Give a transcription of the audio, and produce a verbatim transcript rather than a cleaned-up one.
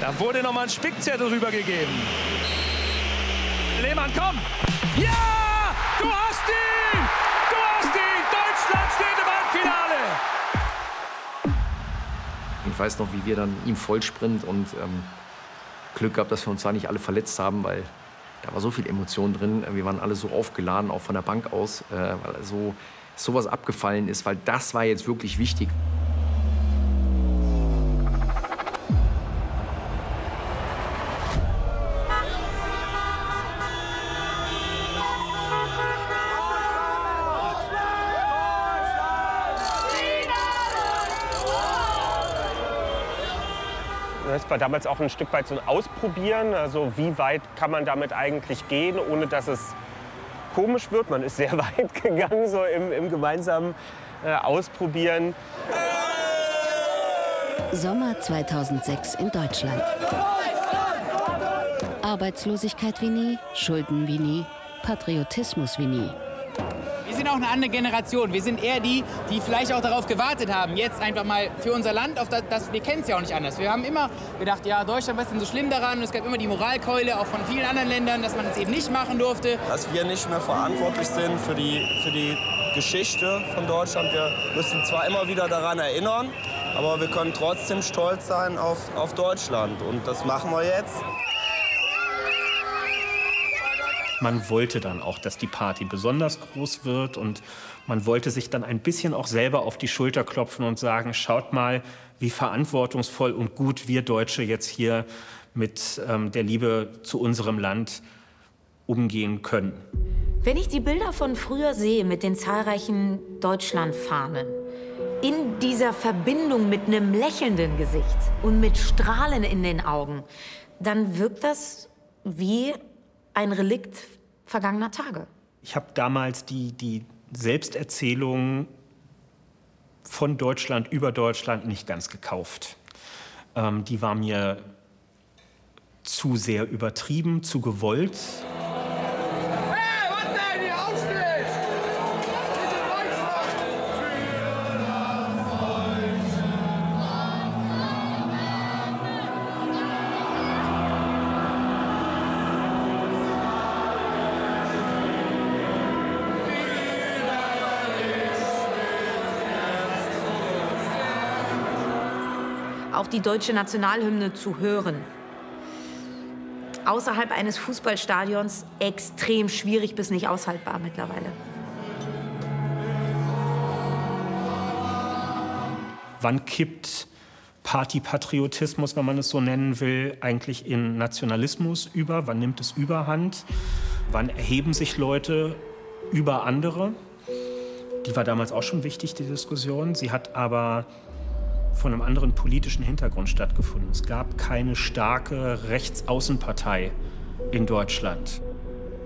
Da wurde noch mal ein Spickzettel rübergegeben. Lehmann, komm! Ja! Du hast ihn! Du hast ihn! Deutschland steht im Halbfinale! Ich weiß noch, wie wir dann im Vollsprint und ähm, Glück gehabt, dass wir uns da nicht alle verletzt haben, weil da war so viel Emotion drin. Wir waren alle so aufgeladen, auch von der Bank aus, äh, weil so sowas abgefallen ist, weil das war jetzt wirklich wichtig. Das war damals auch ein Stück weit so ein Ausprobieren. Also wie weit kann man damit eigentlich gehen, ohne dass es komisch wird. Man ist sehr weit gegangen so im, im gemeinsamen äh, Ausprobieren. Sommer zweitausendsechs in Deutschland. Arbeitslosigkeit wie nie, Schulden wie nie, Patriotismus wie nie. Wir sind auch eine andere Generation. Wir sind eher die, die vielleicht auch darauf gewartet haben, jetzt einfach mal für unser Land, auf das, das wir kennen es ja auch nicht anders. Wir haben immer gedacht, ja, Deutschland, was ist denn so schlimm daran? Und es gab immer die Moralkeule, auch von vielen anderen Ländern, dass man es eben nicht machen durfte. Dass wir nicht mehr verantwortlich sind für die, für die Geschichte von Deutschland. Wir müssen zwar immer wieder daran erinnern, aber wir können trotzdem stolz sein auf, auf Deutschland. Und das machen wir jetzt. Man wollte dann auch, dass die Party besonders groß wird und man wollte sich dann ein bisschen auch selber auf die Schulter klopfen und sagen, schaut mal, wie verantwortungsvoll und gut wir Deutsche jetzt hier mit ähm, der Liebe zu unserem Land umgehen können. Wenn ich die Bilder von früher sehe mit den zahlreichen Deutschlandfahnen, in dieser Verbindung mit einem lächelnden Gesicht und mit Strahlen in den Augen, dann wirkt das wie ein Relikt vergangener Tage. Ich habe damals die, die Selbsterzählung von Deutschland über Deutschland nicht ganz gekauft. Ähm, die war mir zu sehr übertrieben, zu gewollt. Auch die deutsche Nationalhymne zu hören, außerhalb eines Fußballstadions extrem schwierig bis nicht aushaltbar mittlerweile. Wann kippt Partypatriotismus, wenn man es so nennen will, eigentlich in Nationalismus über? Wann nimmt es Überhand? Wann erheben sich Leute über andere? Die war damals auch schon wichtig, die Diskussion. Sie hat aber von einem anderen politischen Hintergrund stattgefunden. Es gab keine starke Rechtsaußenpartei in Deutschland.